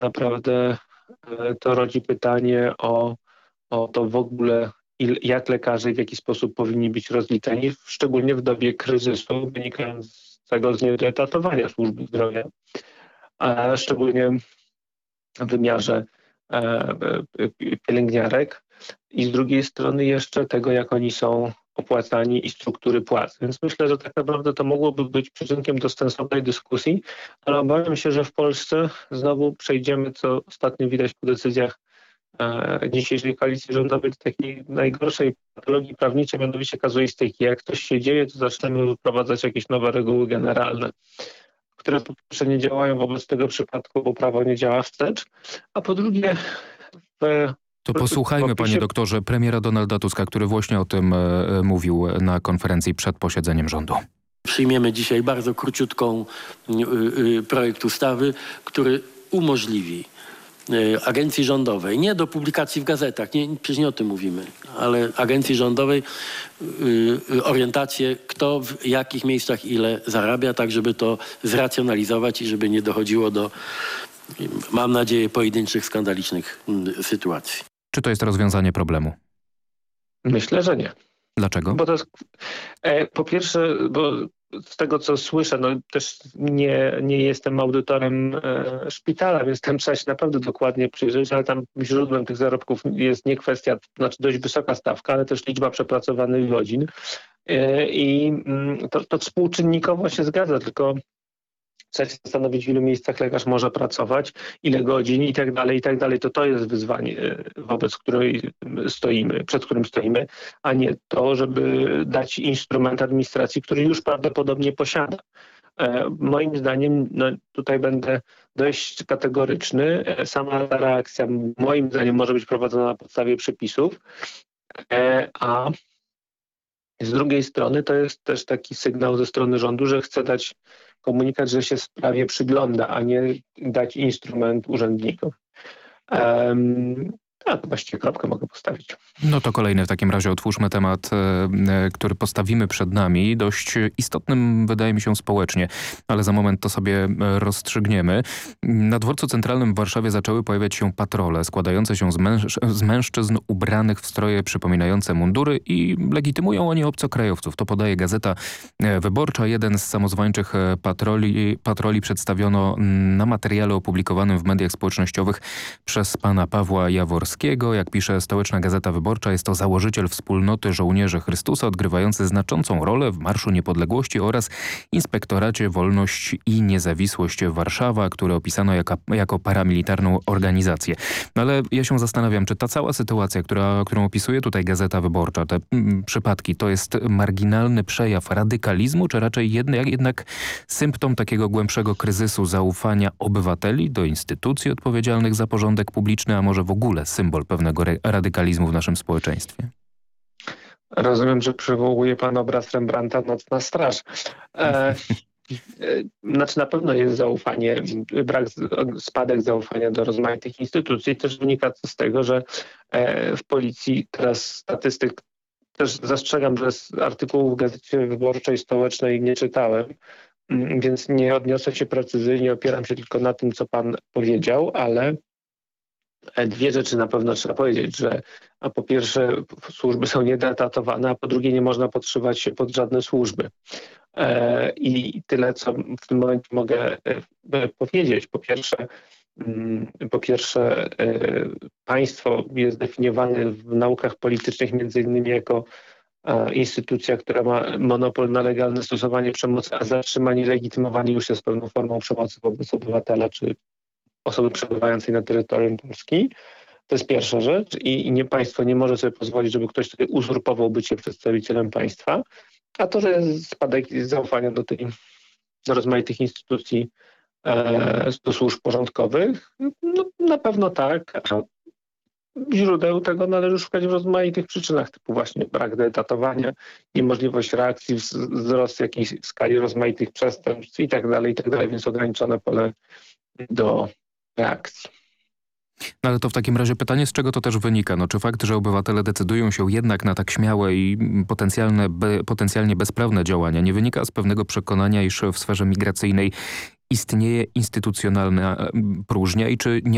naprawdę to rodzi pytanie o to w ogóle, jak lekarze i w jaki sposób powinni być rozliczeni, szczególnie w dobie kryzysu wynikającego z niedoetatowania służby zdrowia, a szczególnie w wymiarze pielęgniarek i z drugiej strony jeszcze tego, jak oni są opłacani i struktury płac. Więc myślę, że tak naprawdę to mogłoby być przyczynkiem do sensownej dyskusji, ale obawiam się, że w Polsce znowu przejdziemy, co ostatnio widać po decyzjach dzisiejszej koalicji rządowej, do takiej najgorszej patologii prawniczej, mianowicie kazuistyki. Jak coś się dzieje, to zaczniemy wprowadzać jakieś nowe reguły generalne, które po pierwsze nie działają wobec tego przypadku, bo prawo nie działa wstecz, a po drugie to posłuchajmy, panie doktorze, premiera Donalda Tuska, który właśnie o tym mówił na konferencji przed posiedzeniem rządu. Przyjmiemy dzisiaj bardzo króciutką projekt ustawy, który umożliwi agencji rządowej, nie do publikacji w gazetach, przecież nie o tym mówimy, ale agencji rządowej orientację, kto w jakich miejscach ile zarabia, tak żeby to zracjonalizować i żeby nie dochodziło do, mam nadzieję, pojedynczych skandalicznych sytuacji. Czy to jest rozwiązanie problemu? Myślę, że nie. Dlaczego? Bo to jest, po pierwsze, bo z tego co słyszę, no też nie jestem audytorem szpitala, więc tam trzeba się naprawdę dokładnie przyjrzeć, ale tam źródłem tych zarobków jest nie kwestia, znaczy dość wysoka stawka, ale też liczba przepracowanych godzin. I to współczynnikowo się zgadza, tylko trzeba się zastanowić, w ilu miejscach lekarz może pracować, ile godzin i tak dalej, i tak dalej. To jest wyzwanie, przed którym stoimy, a nie to, żeby dać instrument administracji, który już prawdopodobnie posiada. Moim zdaniem, no tutaj będę dość kategoryczny, sama ta reakcja moim zdaniem może być prowadzona na podstawie przepisów, a z drugiej strony to jest też taki sygnał ze strony rządu, że chce dać komunikat, że się sprawie przygląda, a nie dać instrument urzędnikom. Tak, właściwie kropkę mogę postawić. No to kolejny w takim razie otwórzmy temat, który postawimy przed nami. Dość istotnym wydaje mi się społecznie, ale za moment to sobie rozstrzygniemy. Na dworcu centralnym w Warszawie zaczęły pojawiać się patrole składające się z mężczyzn ubranych w stroje przypominające mundury i legitymują oni obcokrajowców. To podaje Gazeta Wyborcza. Jeden z samozwańczych patroli przedstawiono na materiale opublikowanym w mediach społecznościowych przez pana Pawła Jaworskiego. Jak pisze Stołeczna Gazeta Wyborcza, jest to założyciel wspólnoty żołnierzy Chrystusa, odgrywający znaczącą rolę w Marszu Niepodległości oraz Inspektoracie Wolność i Niezawisłość Warszawa, które opisano jako paramilitarną organizację. Ale ja się zastanawiam, czy ta cała sytuacja, którą opisuje tutaj Gazeta Wyborcza, te przypadki, to jest marginalny przejaw radykalizmu, czy raczej jednak symptom takiego głębszego kryzysu zaufania obywateli do instytucji odpowiedzialnych za porządek publiczny, a może w ogóle symbol pewnego radykalizmu w naszym społeczeństwie? Rozumiem, że przywołuje pan obraz Rembrandta Nocna Straż. Znaczy na pewno jest zaufanie, spadek zaufania do rozmaitych instytucji. Też wynika to z tego, że w policji teraz statystyk, też zastrzegam, że z artykułów w Gazecie Wyborczej Stołecznej nie czytałem, więc nie odniosę się precyzyjnie, opieram się tylko na tym, co pan powiedział, ale dwie rzeczy na pewno trzeba powiedzieć, że po pierwsze służby są niedeetatowane, a po drugie nie można podszywać się pod żadne służby. I tyle, co w tym momencie mogę powiedzieć. Po pierwsze państwo jest definiowane w naukach politycznych między innymi jako instytucja, która ma monopol na legalne stosowanie przemocy, a zatrzymanie, legitymowanie już jest pewną formą przemocy wobec obywatela czy osoby przebywającej na terytorium Polski. To jest pierwsza rzecz i państwo nie może sobie pozwolić, żeby ktoś tutaj uzurpował bycie przedstawicielem państwa. A to, że jest spadek zaufania do rozmaitych instytucji, do służb porządkowych, no na pewno tak. A źródeł tego należy szukać w rozmaitych przyczynach, typu właśnie brak deetatowania, niemożliwość reakcji, wzrost jakiejś skali rozmaitych przestępstw i tak dalej, więc ograniczone pole do reakcji. No ale to w takim razie pytanie, z czego to też wynika? No, czy fakt, że obywatele decydują się jednak na tak śmiałe i potencjalnie bezprawne działania nie wynika z pewnego przekonania, iż w sferze migracyjnej istnieje instytucjonalna próżnia i czy nie